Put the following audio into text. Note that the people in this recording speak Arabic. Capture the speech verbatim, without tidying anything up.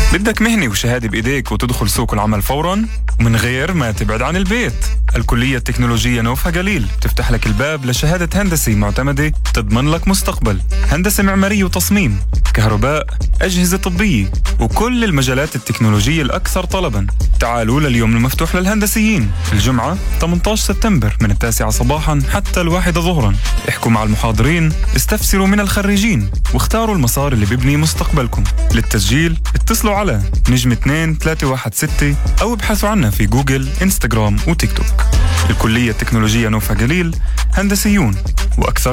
بدك مهنة وشهادة بإيديك وتدخل سوق العمل فوراً ومن غير ما تبعد عن البيت. الكلية التكنولوجية نوفا جليل تفتح لك الباب لشهادة هندسة معتمدة تضمن لك مستقبل. هندسة معمارية وتصميم، كهرباء، أجهزة طبية، وكل المجالات التكنولوجية الأكثر طلباً. تعالوا لليوم المفتوح للهندسيين الجمعة ثمانية عشر سبتمبر من التاسعة صباحاً حتى الواحدة ظهراً. احكوا مع المحاضرين، استفسروا من الخريجين، واختاروا المسار اللي بيبني مستقبلكم. للتسجيل اتصلوا على نجم اثنين ثلاثة واحد ستة أو ابحثوا عنا في جوجل، إنستغرام وتيك توك. الكلية التكنولوجية نوفا جليل، هندسيون وأكثر